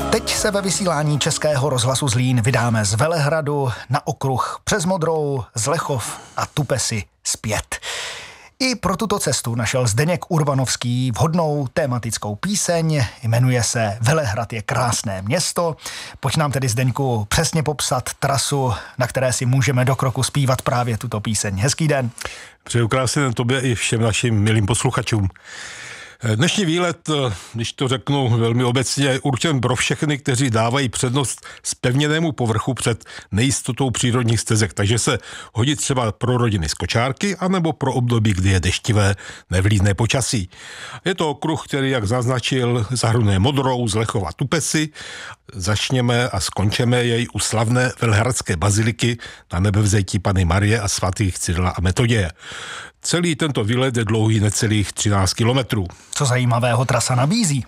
Teď se ve vysílání Českého rozhlasu Zlín vydáme z Velehradu na okruh přes Modrou, Zlechov a Tupesy zpět. I pro tuto cestu našel Zdeněk Urbanovský vhodnou tematickou píseň, jmenuje se Velehrad je krásné město. Pojď nám tedy, Zdeňku, přesně popsat trasu, na které si můžeme do kroku zpívat právě tuto píseň. Hezký den. Přeju krásný den tobě i všem našim milým posluchačům. Dnešní výlet, když to řeknu velmi obecně, je určen pro všechny, kteří dávají přednost zpevněnému povrchu před nejistotou přírodních stezek, takže se hodí třeba pro rodiny z kočárky, anebo pro období, kdy je deštivé, nevlídné počasí. Je to okruh, který, jak zaznačil, zahrnuje Modrou, Zlechov a Tupesy. Začněme a skončíme jej u slavné velehradské baziliky na Nebevzetí Panny Marie a svatých Cyrila a Metoděje. Celý tento výlet je dlouhý necelých 13 kilometrů. Co zajímavého trasa nabízí?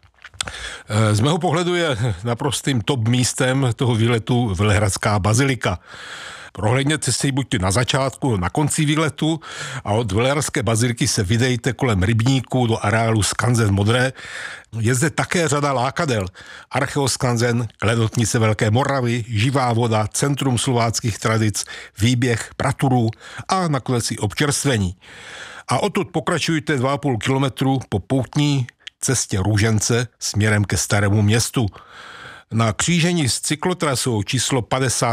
Z mého pohledu je naprostým top místem toho výletu Velehradská bazilika. Prohlédněte si buď na začátku, na konci výletu a od Velehradské baziliky se vydejte kolem rybníku do areálu Skanzen Modré. Je zde také řada lákadel. Archeoskanzen, Klenotnice Velké Moravy, Živá voda, Centrum slováckých tradic, výběh praturů a nakonec i občerstvení. A odtud pokračujte 2,5 kilometru po poutní cestě Růžence směrem ke Starému městu. Na křížení s cyklotrasou číslo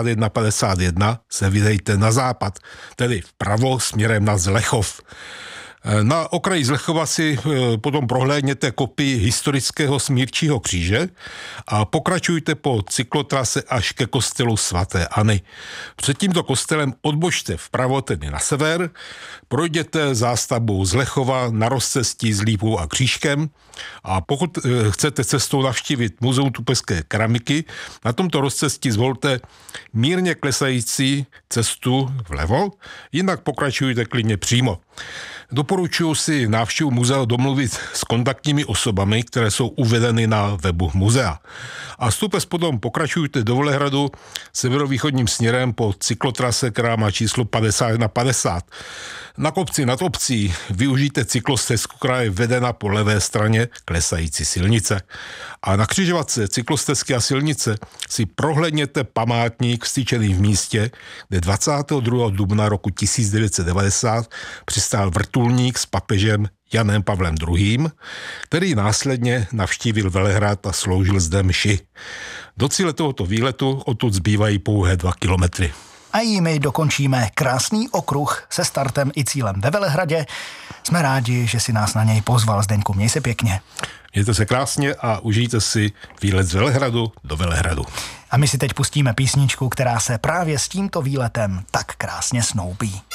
5151 se vydejte na západ, tedy vpravo směrem na Zlechov. Na okraji Zlechova si potom prohlédněte kopii historického smírčího kříže a pokračujte po cyklotrase až ke kostelu svaté Anny. Před tímto kostelem odbočte vpravo, tedy na sever, projděte zástavbou Zlechova na rozcestí s Lípou a Křížkem a pokud chcete cestou navštívit Muzeum tupeské keramiky, na tomto rozcestí zvolte mírně klesající cestu vlevo, jinak pokračujte klidně přímo. Doporučuji si návštěvu muzea domluvit s kontaktními osobami, které jsou uvedeny na webu muzea. A z Tupes potom pokračujte do Velehradu severovýchodním směrem po cyklotrase, která má číslo 5150. Na kopci nad obcí využijte cyklostezku, která je vedena po levé straně klesající silnice. A na křižovatce cyklostezky a silnice si prohlédněte památník vstyčený v místě, kde 22. dubna roku 1990 přistál vrtulník s papežem Janem Pavlem II., který následně navštívil Velehrad a sloužil zde mši. Do cíle tohoto výletu odtud zbývají pouhé 2 kilometry. A jimi dokončíme krásný okruh se startem i cílem ve Velehradě. Jsme rádi, že si nás na něj pozval, Zdeňku. Měj se pěkně. Mějte se krásně a užijte si výlet z Velehradu do Velehradu. A my si teď pustíme písničku, která se právě s tímto výletem tak krásně snoubí.